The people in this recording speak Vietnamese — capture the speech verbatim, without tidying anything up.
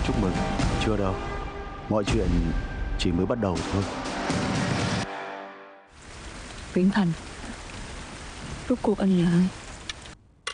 Chúc mừng. Chưa đâu. Mọi chuyện chỉ mới bắt đầu thôi. Viễn Thành, rốt cuộc anh là ai?